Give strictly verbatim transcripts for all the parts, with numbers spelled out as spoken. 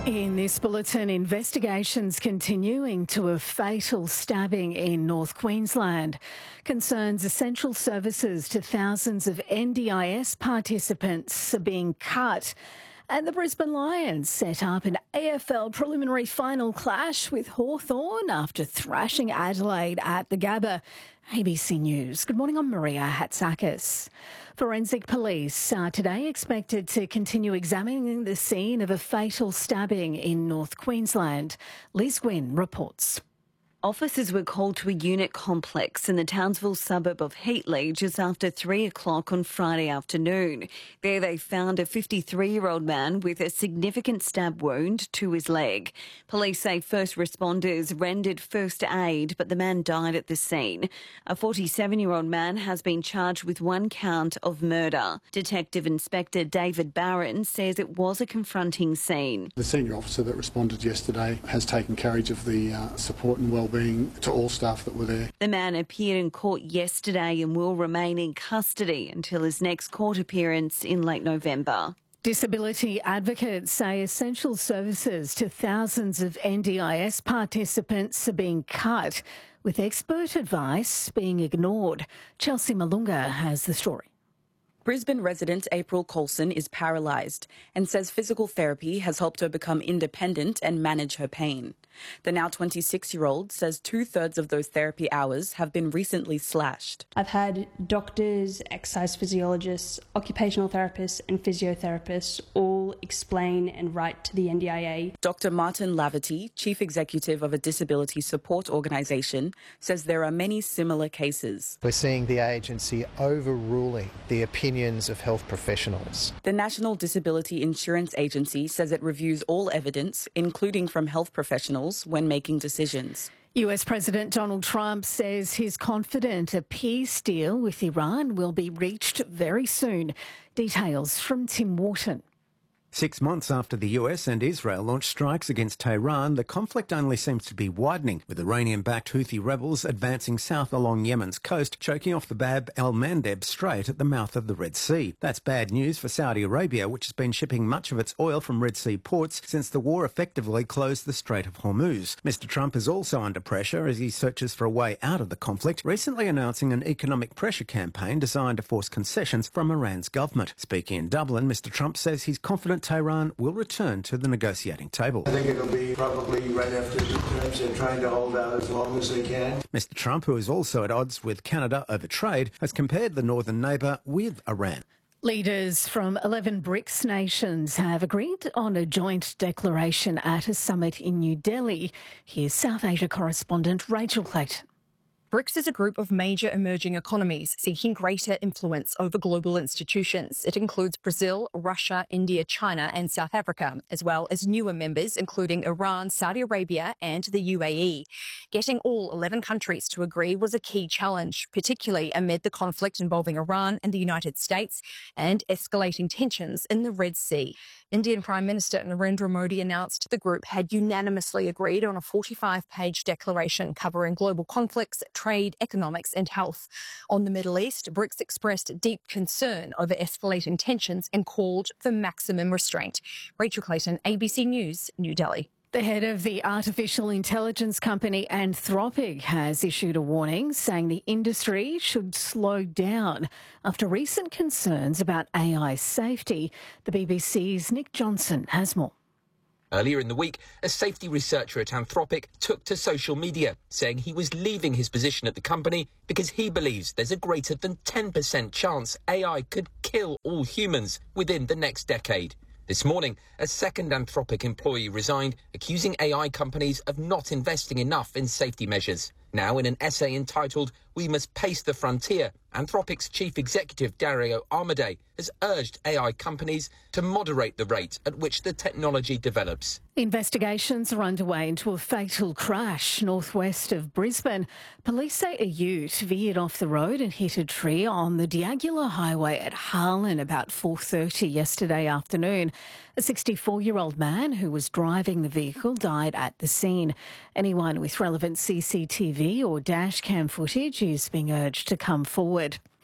In this bulletin, investigations continuing to a fatal stabbing in North Queensland concerns essential services to thousands of N D I S participants are being cut. And the Brisbane Lions set up an A F L preliminary final clash with Hawthorn after thrashing Adelaide at the Gabba. A B C News. Good morning, I'm Maria Hatzakis. Forensic police are today expected to continue examining the scene of a fatal stabbing in North Queensland. Liz Gwynn reports. Officers were called to a unit complex in the Townsville suburb of Heatley just after three o'clock on Friday afternoon. There they found a fifty-three-year-old man with a significant stab wound to his leg. Police say first responders rendered first aid, but the man died at the scene. A forty-seven-year-old man has been charged with one count of murder. Detective Inspector David Barron says it was a confronting scene. The senior officer that responded yesterday has taken carriage of the uh, support and well being to all staff that were there. The man appeared in court yesterday and will remain in custody until his next court appearance in late November. Disability advocates say essential services to thousands of N D I S participants are being cut, with expert advice being ignored. Chelsea Malunga has the story. Brisbane resident April Coulson is paralysed and says physical therapy has helped her become independent and manage her pain. The now twenty-six-year-old says two-thirds of those therapy hours have been recently slashed. I've had doctors, exercise physiologists, occupational therapists and physiotherapists all explain and write to the N D I A. Doctor Martin Laverty, chief executive of a disability support organisation, says there are many similar cases. We're seeing the agency overruling the opinions of health professionals. The National Disability Insurance Agency says it reviews all evidence, including from health professionals, when making decisions. U S President Donald Trump says he's confident a peace deal with Iran will be reached very soon. Details from Tim Wharton. Six months after the U S and Israel launched strikes against Tehran, the conflict only seems to be widening, with Iranian-backed Houthi rebels advancing south along Yemen's coast, choking off the Bab el-Mandeb Strait at the mouth of the Red Sea. That's bad news for Saudi Arabia, which has been shipping much of its oil from Red Sea ports since the war effectively closed the Strait of Hormuz. Mister Trump is also under pressure as he searches for a way out of the conflict, recently announcing an economic pressure campaign designed to force concessions from Iran's government. Speaking in Dublin, Mister Trump says he's confident Tehran will return to the negotiating table. I think it'll be probably right after the terms and trying to hold out as long as they can. Mister Trump, who is also at odds with Canada over trade, has compared the northern neighbour with Iran. Leaders from eleven BRICS nations have agreed on a joint declaration at a summit in New Delhi. Here's South Asia correspondent Rachel Clayton. BRICS is a group of major emerging economies seeking greater influence over global institutions. It includes Brazil, Russia, India, China and South Africa, as well as newer members including Iran, Saudi Arabia and the U A E. Getting all eleven countries to agree was a key challenge, particularly amid the conflict involving Iran and the United States and escalating tensions in the Red Sea. Indian Prime Minister Narendra Modi announced the group had unanimously agreed on a forty-five page declaration covering global conflicts, trade, economics and health. On the Middle East, BRICS expressed deep concern over escalating tensions and called for maximum restraint. Rachel Clayton, A B C News, New Delhi. The head of the artificial intelligence company Anthropic has issued a warning saying the industry should slow down after recent concerns about A I safety. The B B C's Nick Johnson has more. Earlier in the week, a safety researcher at Anthropic took to social media, saying he was leaving his position at the company because he believes there's a greater than ten percent chance A I could kill all humans within the next decade. This morning, a second Anthropic employee resigned, accusing A I companies of not investing enough in safety measures. Now, in an essay entitled "We Must Pace the Frontier," Anthropic's chief executive Dario Amodei has urged A I companies to moderate the rate at which the technology develops. Investigations are underway into a fatal crash northwest of Brisbane. Police say a ute veered off the road and hit a tree on the Diagula Highway at Harlan about four thirty yesterday afternoon. A sixty-four-year-old man who was driving the vehicle died at the scene. Anyone with relevant C C T V or dash cam footage is being urged to come forward.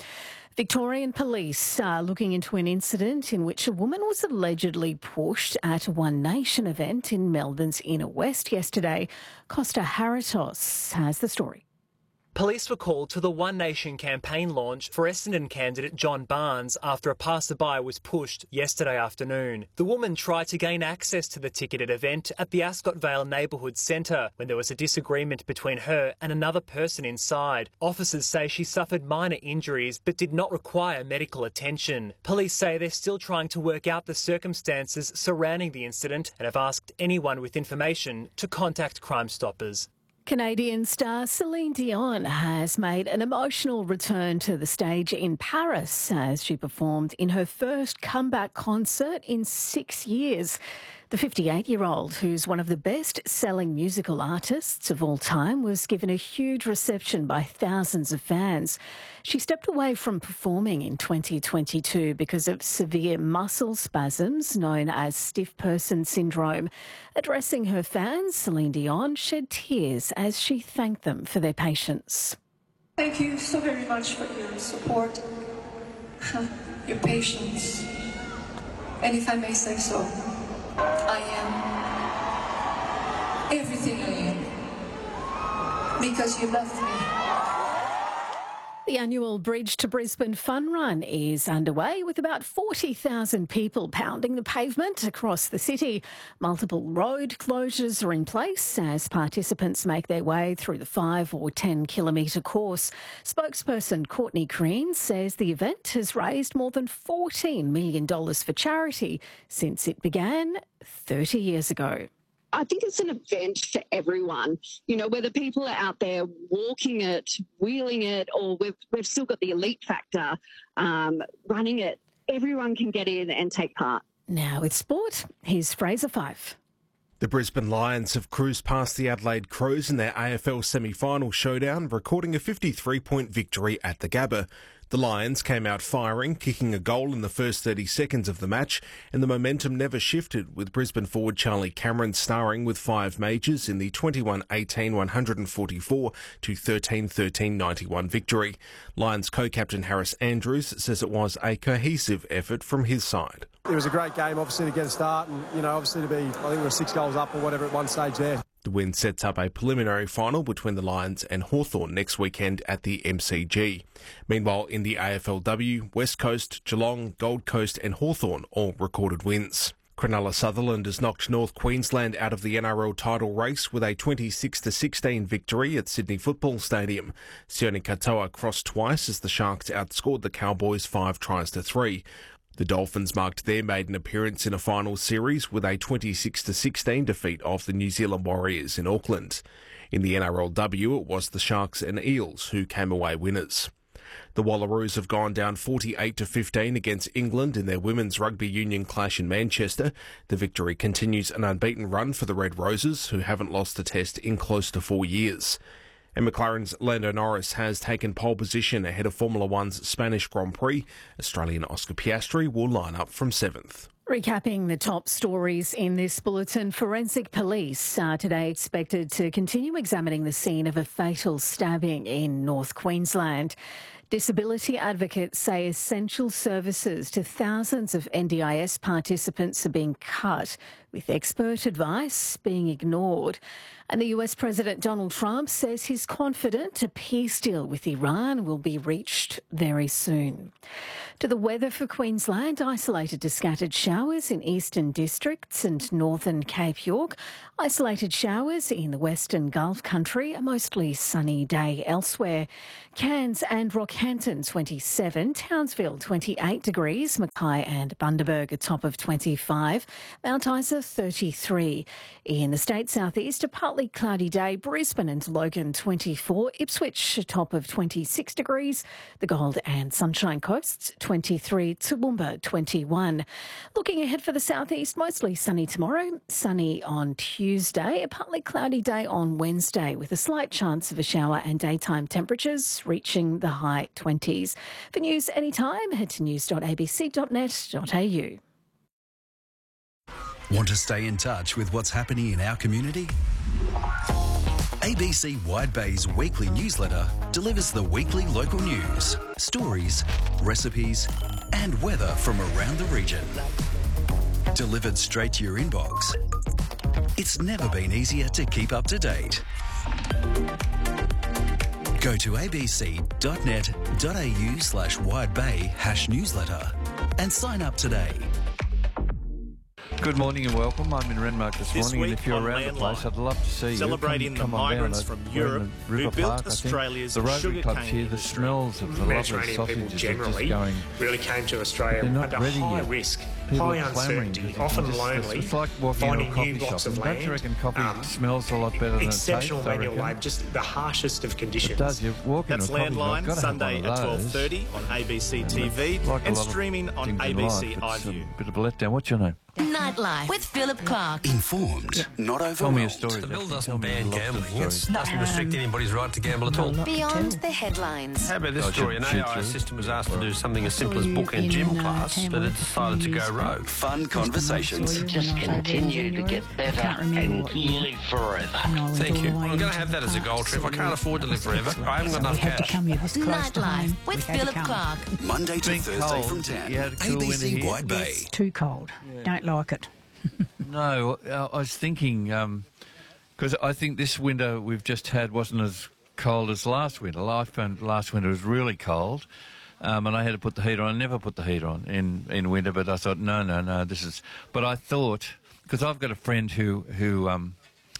Victorian police are looking into an incident in which a woman was allegedly pushed at a One Nation event in Melbourne's inner west yesterday. Costa Haritos has the story. Police were called to the One Nation campaign launch for Essendon candidate John Barnes after a passerby was pushed yesterday afternoon. The woman tried to gain access to the ticketed event at the Ascot Vale Neighbourhood Centre when there was a disagreement between her and another person inside. Officers say she suffered minor injuries but did not require medical attention. Police say they're still trying to work out the circumstances surrounding the incident and have asked anyone with information to contact Crime Stoppers. Canadian star Celine Dion has made an emotional return to the stage in Paris as she performed in her first comeback concert in six years. The fifty-eight-year-old, who's one of the best-selling musical artists of all time, was given a huge reception by thousands of fans. She stepped away from performing in twenty twenty-two because of severe muscle spasms known as stiff person syndrome. Addressing her fans, Celine Dion shed tears as she thanked them for their patience. Thank you so very much for your support, your patience, and if I may say so, I am everything I am because you love me. The annual Bridge to Brisbane Fun Run is underway with about forty thousand people pounding the pavement across the city. Multiple road closures are in place as participants make their way through the five or ten kilometre course. Spokesperson Courtney Crean says the event has raised more than fourteen million dollars for charity since it began thirty years ago. I think it's an event for everyone, you know, whether people are out there walking it, wheeling it, or we've, we've still got the elite factor um, running it. Everyone can get in and take part. Now with sport, here's Fraser Fife. The Brisbane Lions have cruised past the Adelaide Crows in their A F L semi-final showdown, recording a fifty-three point victory at the Gabba. The Lions came out firing, kicking a goal in the first thirty seconds of the match, and the momentum never shifted, with Brisbane forward Charlie Cameron starring with five majors in the twenty-one eighteen one forty-four to thirteen thirteen ninety-one victory. Lions co-captain Harris Andrews says it was a cohesive effort from his side. It was a great game, obviously, to get a start and, you know, obviously to be, I think we were six goals up or whatever at one stage there. The win sets up a preliminary final between the Lions and Hawthorn next weekend at the M C G. Meanwhile, in the A F L W, West Coast, Geelong, Gold Coast and Hawthorn all recorded wins. Cronulla Sutherland has knocked North Queensland out of the N R L title race with a twenty-six to sixteen victory at Sydney Football Stadium. Sione Katoa crossed twice as the Sharks outscored the Cowboys five tries to three. The Dolphins marked their maiden appearance in a final series with a twenty-six to sixteen defeat of the New Zealand Warriors in Auckland. In the N R L W, it was the Sharks and Eels who came away winners. The Wallaroos have gone down forty-eight to fifteen against England in their women's rugby union clash in Manchester. The victory continues an unbeaten run for the Red Roses, who haven't lost a test in close to four years. And McLaren's Lando Norris has taken pole position ahead of Formula One's Spanish Grand Prix. Australian Oscar Piastri will line up from seventh. Recapping the top stories in this bulletin, forensic police are today expected to continue examining the scene of a fatal stabbing in North Queensland. Disability advocates say essential services to thousands of N D I S participants are being cut, with expert advice being ignored. And the U S President Donald Trump says he's confident a peace deal with Iran will be reached very soon. To the weather for Queensland, isolated to scattered showers in eastern districts and northern Cape York. Isolated showers in the western Gulf country, a mostly sunny day elsewhere. Cairns and Rockhampton twenty-seven, Townsville twenty-eight degrees, Mackay and Bundaberg a top of twenty-five, Mount Isa thirty-three. In the state southeast, a partly cloudy day, Brisbane and Logan twenty-four, Ipswich a top of twenty-six degrees, the Gold and Sunshine Coasts twenty-three, Toowoomba twenty-one. Looking ahead for the southeast, mostly sunny tomorrow, sunny on Tuesday, a partly cloudy day on Wednesday with a slight chance of a shower and daytime temperatures reaching the high twenties. For news anytime, head to news dot a b c dot net dot a u. Want to stay in touch with what's happening in our community? A B C Wide Bay's weekly newsletter delivers the weekly local news, stories, recipes and weather from around the region. Delivered straight to your inbox. It's never been easier to keep up to date. Go to abc.net.au slash widebay hash newsletter and sign up today. Good morning and welcome. I'm in Renmark this, this morning, and if you're around Landline, the place, I'd love to see celebrating you. Come, the come migrants down. from We're in Europe the River who built Park, Australia's the Rotary Club's sugarcane here. The industry. smells of the lovely Mediterranean sausages people are just generally going. really came to Australia They're not under ready high yet. risk, People high are clamouring. uncertainty, Just- often just- lonely, It's like walking finding into a new coffee blocks shop. of And land. don't you reckon coffee um, smells a lot better than it tastes? exceptional I manual reckon? labour, just the harshest of conditions. It does. You walk That's into a coffee shop, Landline, gotta have Sunday one at of twelve those. thirty on A B C T V Like a and lot of streaming on things A in B life, C it's iView. a bit of a letdown. What's your name? Nightlife with Philip Clark. Informed, not overwhelmed. Tell me a story. The bill Tell doesn't me ban lots of gambling. stories. It doesn't restrict anybody's right to gamble at all. Beyond the headlines. How about this I story? An shouldn't A I shoot you. system was asked to do something as simple as book a gym class, but it decided to go rogue. Fun conversations. Just continue to get better and live forever. Thank you. I'm going to have that as a goal trip. I can't afford to live forever. I haven't got enough cash. Nightlife with Philip Clark. Monday to Been Thursday cold. from ten. You had a cool A B C winter here? Wide Bay. Too cold. Don't like it. No, I I was thinking, because I think this winter we've just had wasn't as cold as last winter. Last, last winter was really cold, um, and I had to put the heater on. I never put the heater on in, in winter, but I thought, no, no, no, this is... But I thought, because I've got a friend who... who um,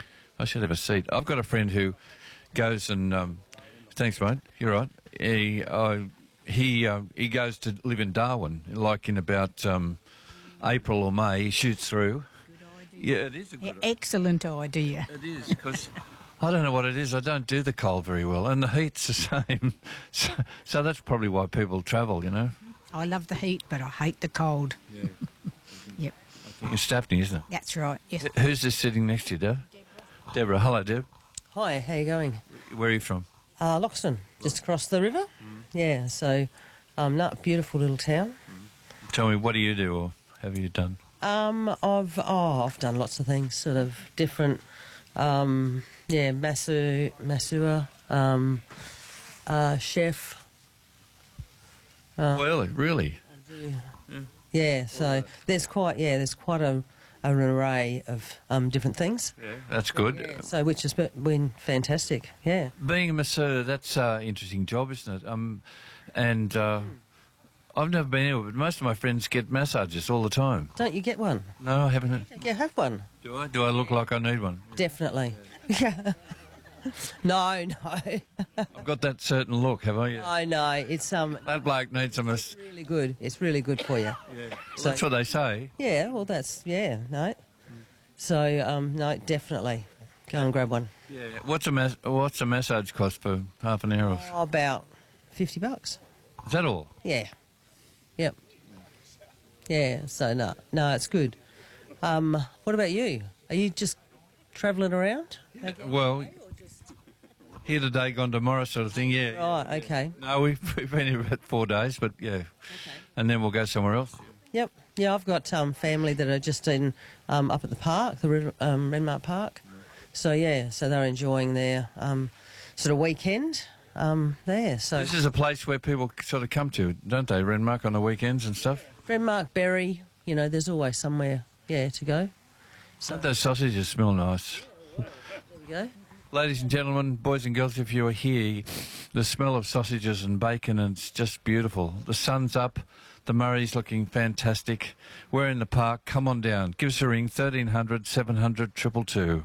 I should have a seat. I've got a friend who goes and... Um, thanks, mate. You're right. He, uh, he, uh, he goes to live in Darwin, like in about... Um, April or May, he shoots through. Yeah, it is a good Excellent idea. It is, because I don't know what it is. I don't do the cold very well, and the heat's the same. So, so that's probably why people travel, you know. I love the heat, but I hate the cold. Yeah. Yep, It's Daphne, isn't it? that's right. Yes. Who's this sitting next to you, Deb? Deborah. Hello, Deb. Hi, how you going? Where are you from? Uh, Loxton, just across the river. Mm. Yeah, so um, not beautiful little town. Tell me, what do you do, or have you done? Um, I've oh, I've done lots of things, sort of different. Um, yeah, masseur, masseur, um, uh, chef. Uh, well, really. Yeah. yeah, so there's quite yeah, there's quite a an array of um, different things. Yeah, that's good. Yeah, so which has been fantastic. Yeah. Being a masseur, that's an interesting job, isn't it? Um, and. Uh, I've never been ill, but most of my friends get massages all the time. Don't you get one? No, I haven't. Yeah, have one. Do I? Do I look like I need one? Definitely. Yeah. no, no. I've got that certain look, have I? I know. It's um. That bloke needs a mass. It's really good. It's really good for you. Yeah. Well, So, that's what they say. yeah. Well, that's yeah. No. So um. No, definitely. Go and grab one. Yeah. What's a mas- What's a massage cost for half an hour? Of? Oh, about fifty bucks. Is that all? Yeah. Yep. Yeah. So no, no, it's good. Um. What about you? Are you just travelling around? Well, here today, gone tomorrow, sort of thing. Yeah. Right. Okay. No, we've, we've been here about four days, but yeah, okay. And then we'll go somewhere else. Yep. Yeah, I've got um, family that are just in um, up at the park, the river, um, Renmark Park. So yeah, so they're enjoying their um, sort of weekend um, there. So This is a place where people sort of come to, don't they? Renmark on the weekends and stuff. Renmark, Berry, you know, there's always somewhere, yeah, to go. So those sausages smell nice. There we go. Ladies and gentlemen, boys and girls, if you are here, the smell of sausages and bacon, and it's just beautiful. The sun's up, the Murray's looking fantastic. We're in the park. Come on down. Give us a ring, thirteen hundred, seven hundred, two two two.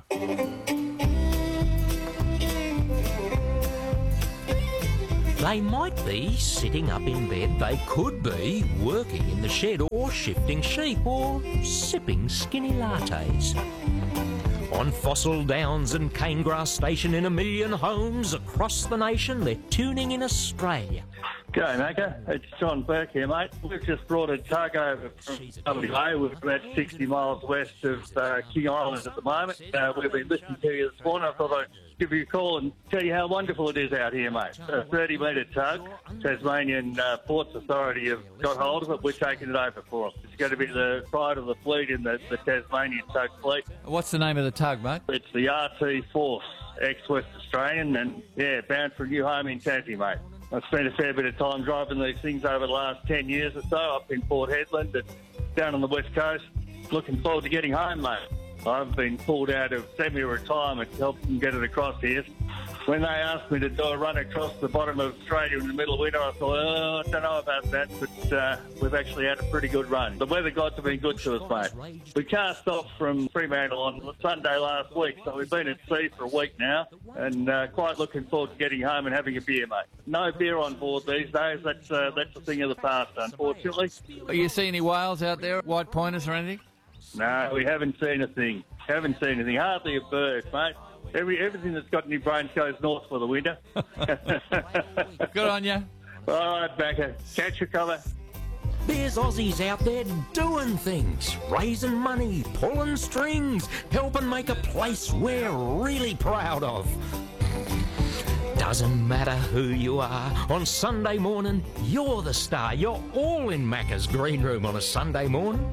They might be sitting up in bed, they could be working in the shed or shifting sheep or sipping skinny lattes. On Fossil Downs and Canegrass Station in a million homes across the nation, they're tuning in Australia. G'day, Macca. It's John Burke here, mate. We've just brought a tug over from W A. We're about sixty miles west of uh, King Island at the moment. Uh, we've been listening to you this morning. I thought I'd give you a call and tell you how wonderful it is out here, mate. A thirty metre tug. Tasmanian uh, Ports Authority have got hold of it. We're taking it over for them. It's going to be the pride of the fleet in the, the Tasmanian tug fleet. What's the name of the tug, mate? It's the R T Force. ex-West Australian, and yeah, bound for a new home in Tassie, mate. I've spent a fair bit of time driving these things over the last ten years or so, up in Port Hedland and down on the West Coast. Looking forward to getting home, mate. I've been pulled out of semi-retirement to help them get it across here. When they asked me to do a run across the bottom of Australia in the middle of winter, I thought, oh, I don't know about that, but uh, we've actually had a pretty good run. The weather gods have been good to us, mate. We cast off from Fremantle on Sunday last week, so we've been at sea for a week now, and uh, quite looking forward to getting home and having a beer, mate. No beer on board these days. That's uh, that's a thing of the past, unfortunately. Are you see any whales out there, white pointers or anything? No, we haven't seen a thing. Haven't seen anything. Hardly a bird, mate. Every, everything that's got any brains goes north for the winter. Good on you. All right, Backer. Catch your cover. There's Aussies out there doing things, raising money, pulling strings, helping make a place we're really proud of. Doesn't matter who you are, on Sunday morning, you're the star. You're all in Macca's green room on a Sunday morning.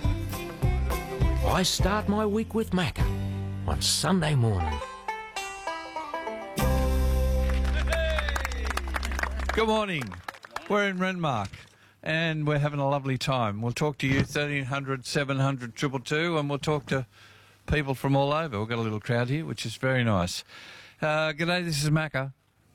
I start my week with Macca on Sunday morning. Good morning. We're in Renmark and we're having a lovely time. We'll talk to you, thirteen hundred, seven hundred, two two two, and we'll talk to people from all over. We've got a little crowd here, which is very nice. Uh, g'day, this is Macca.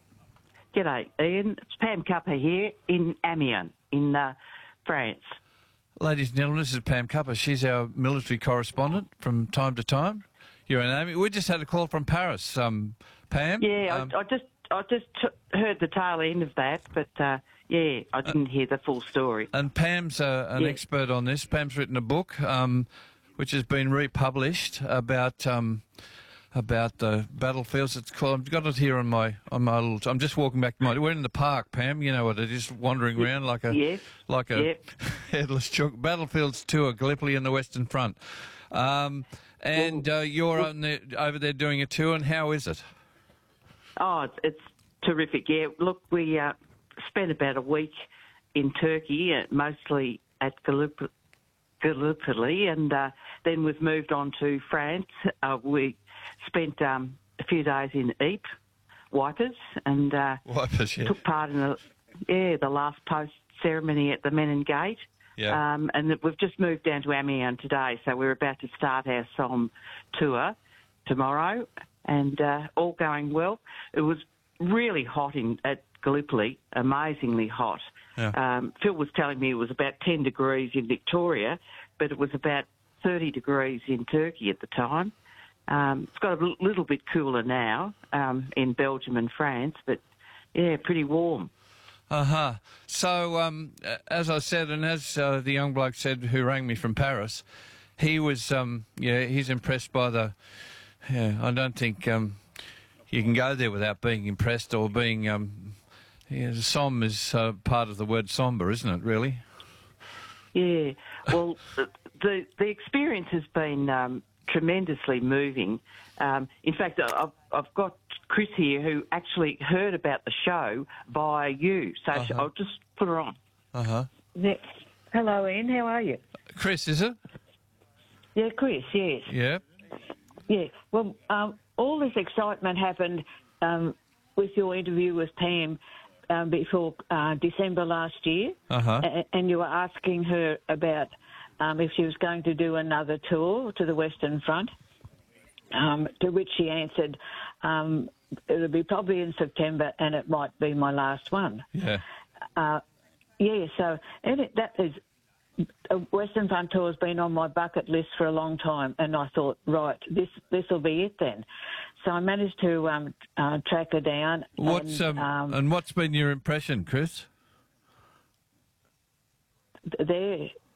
G'day, Ian. It's Pam Cupper here in Amiens, in uh, France. Ladies and gentlemen, this is Pam Cupper. She's our military correspondent from time to time. You're in Amiens. We just had a call from Paris, um, Pam. Yeah, um, I, I just I just t- heard the tail end of that, but uh, yeah, I didn't uh, hear the full story. And Pam's uh, an yeah. expert on this. Pam's written a book um, which has been republished about um, about the battlefields. It's called. I've got it here on my on my little. I'm just walking back to my. We're in the park, Pam. You know what it is, wandering yeah. around like a yeah. like a yeah. headless chook. Battlefields tour, Gallipoli and the Western Front. Um, and well, uh, you're well, on there, over there doing a tour, and how is it? Oh, it's, it's terrific. Yeah, look, we uh, spent about a week in Turkey, uh, mostly at Gallipoli, Gallipoli and uh, then we've moved on to France. Uh, we spent um, a few days in Ypres, Wipers, and uh, Wipers, yeah. took part in the yeah the last post ceremony at the Menin Gate. Yeah. Um, and we've just moved down to Amiens today, so we're about to start our Somme tour tomorrow, and uh, all going well. It was really hot in at Gallipoli, amazingly hot. Yeah. Um, Phil was telling me it was about ten degrees in Victoria, but it was about thirty degrees in Turkey at the time. Um, it's got a l- little bit cooler now um, in Belgium and France, but yeah, pretty warm. Uh-huh. So, um, as I said, and as uh, the young bloke said who rang me from Paris, he was, um, yeah, he's impressed by the, yeah, I don't think um, you can go there without being impressed or being, um, yeah, Somme is uh, part of the word sombre, isn't it, really? Yeah, well, the, the experience has been um, tremendously moving. Um, in fact, I've, I've got Chris here who actually heard about the show via you, so uh-huh. I'll just put her on. Uh-huh. Yeah. Hello, Ian, how are you? Chris, is it? Yeah, Chris, yes. Yeah. Yeah, well, um, all this excitement happened um, with your interview with Pam um, before uh, December last year, uh-huh. a- and you were asking her about um, if she was going to do another tour to the Western Front, um, to which she answered, um, it'll be probably in September and it might be my last one. Yeah. Uh, yeah, so and it, that is... A Western Front tour has been on my bucket list for a long time, and I thought, right, this this will be it then. So I managed to um, uh, track her down. What's and, um, um, and what's been your impression, Chris? They're